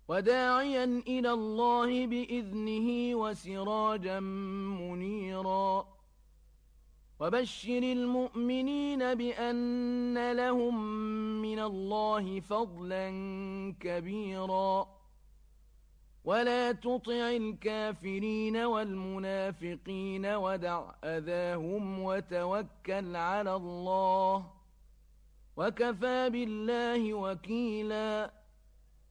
وداعيا إلى الله بإذنه وسراجا منيرا وبشر المؤمنين بأن لهم من الله فضلا كبيرا ولا تطع الكافرين والمنافقين ودع أذاهم وتوكل على الله وكفى بالله وكيلا